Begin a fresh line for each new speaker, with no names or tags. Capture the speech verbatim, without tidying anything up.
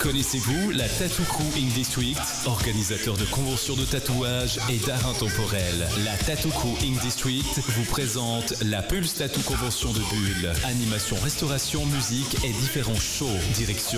Connaissez-vous la Tattoo Crew Ink District, organisateur de conventions de tatouage et d'art intemporel? La Tattoo Crew Ink District vous présente la Pulse Tattoo Convention de Bulle. Animation, restauration, musique et différents shows. Direction